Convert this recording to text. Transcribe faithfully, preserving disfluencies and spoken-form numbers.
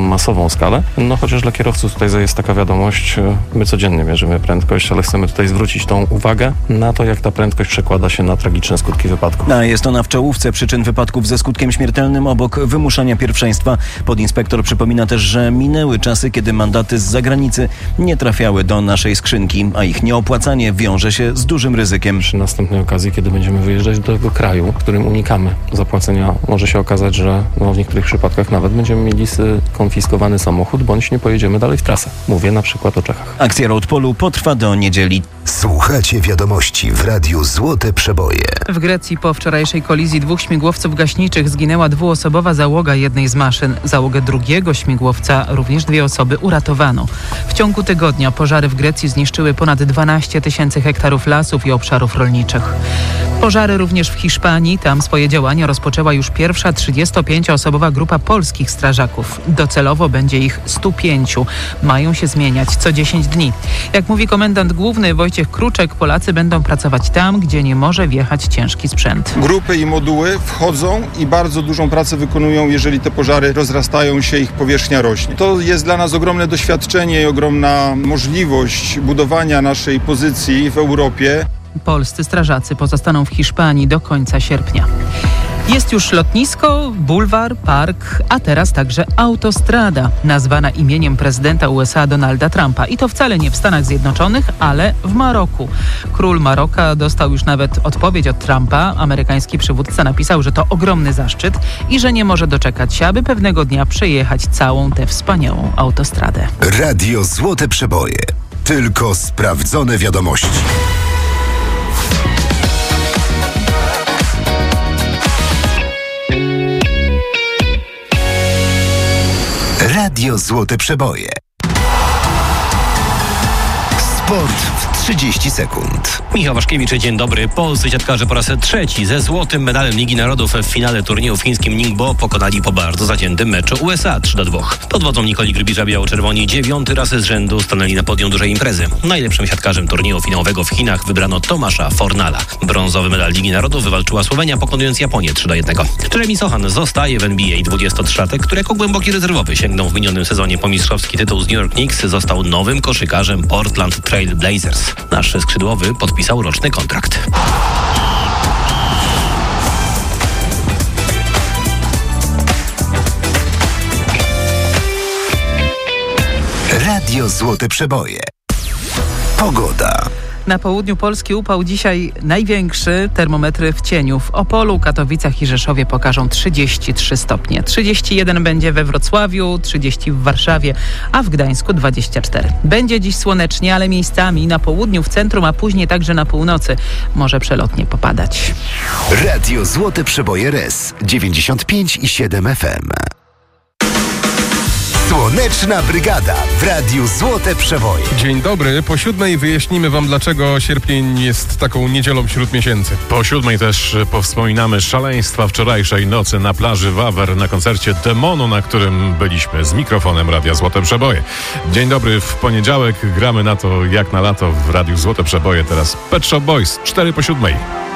masową skalę. No chociaż dla kierowców tutaj jest taka wiadomość, my codziennie mierzymy prędkość, ale chcemy tutaj zwrócić tą uwagę na to, jak ta prędkość przekłada się na tragiczne skutki wypadków. A jest ona w czołówce przyczyn wypadków ze skutkiem śmiertelnym obok wymuszania pierwszeństwa. Podinspektor przypomina też, że minęły czasy, kiedy mandaty z zagranicy nie trafiały do naszej skrzynki, a ich nieopłacanie wiąże się z dużym ryzykiem. Przy następnej okazji, kiedy będziemy wyjeżdżać do tego kraju, w którym unikamy zapłacenia, może się okazać, że no, w niektórych przypadkach nawet będziemy mieli skonfiskowany samochód, bądź nie pojedziemy dalej w trasę. Mówię na przykład o Czechach. Akcja Road Polu potrwa do niedzieli. Słuchacie wiadomości w Radiu Złote Przeboje. W Grecji po wczorajszej kolizji dwóch śmigłowców gaśniczych zginęła dwuosobowa załoga jednej z maszyn. Załogę drugiego śmigłowca również dwie osoby uratowano. W ciągu tygodnia pożary w Grecji zniszczyły ponad dwanaście tysięcy hektarów lasów i obszarów rolniczych. Pożary również w Hiszpanii. Tam swoje działania rozpoczęła już pierwsza trzydziestopięcioosobowa grupa polskich strażaków. Docelowo będzie ich stu pięciu. Mają się zmieniać co dziesięć dni. Jak mówi komendant główny Wojciech Kruczek, Polacy będą pracować tam, gdzie nie może wjechać ciężki sprzęt. Grupy i moduły wchodzą i bardzo dużą pracę wykonują, jeżeli te pożary rozrastają się, ich powierzchnia rośnie. To jest dla nas ogromne doświadczenie i ogromna możliwość budowania naszej pozycji w Europie. Polscy strażacy pozostaną w Hiszpanii do końca sierpnia. Jest już lotnisko, bulwar, park, a teraz także autostrada, nazwana imieniem prezydenta U S A Donalda Trumpa. I to wcale nie w Stanach Zjednoczonych, ale w Maroku. Król Maroka dostał już nawet odpowiedź od Trumpa. Amerykański przywódca napisał, że to ogromny zaszczyt i że nie może doczekać się, aby pewnego dnia przejechać całą tę wspaniałą autostradę. Radio Złote Przeboje. Tylko sprawdzone wiadomości. Radio Złote Przeboje. Sport w trzydzieści sekund. Michał Waszkiewicz, dzień dobry. Polscy siatkarze po raz trzeci ze złotym medalem Ligi Narodów w finale turnieju w chińskim Ningbo pokonali po bardzo zaciętym meczu U S A trzy do dwóch. Pod wodzą Nikoli Grybicza biało-czerwoni dziewiąty raz z rzędu stanęli na podium dużej imprezy. Najlepszym siatkarzem turnieju finałowego w Chinach wybrano Tomasza Fornala. Brązowy medal Ligi Narodów wywalczyła Słowenia, pokonując Japonię trzy do jednego. Jeremy Sochan zostaje w N B A. dwudziestotrzylatek, który jako głęboki rezerwowy sięgnął w minionym sezonie po mistrzowski tytuł z New York Knicks, został nowym koszykarzem Portland Trail Blazers. Nasz skrzydłowy podpisał roczny kontrakt. Radio Złote Przeboje. Pogoda. Na południu Polski upał dzisiaj największy. Termometry w cieniu. W Opolu, Katowicach i Rzeszowie pokażą trzydzieści trzy stopnie. trzydzieści jeden będzie we Wrocławiu, trzydzieści w Warszawie, a w Gdańsku dwadzieścia cztery. Będzie dziś słonecznie, ale miejscami na południu, w centrum, a później także na północy może przelotnie popadać. Radio Złote Przeboje R E S dziewięćdziesiąt pięć i siedem F M. Słoneczna Brygada w Radiu Złote Przeboje. Dzień dobry. Po siódmej wyjaśnimy wam, dlaczego sierpień jest taką niedzielą wśród miesięcy. Po siódmej też powspominamy szaleństwa wczorajszej nocy na plaży Wawer na koncercie Demonu, na którym byliśmy z mikrofonem Radia Złote Przeboje. Dzień dobry. W poniedziałek gramy na to jak na lato w Radiu Złote Przeboje. Teraz Pet Shop Boys. cztery po siódmej.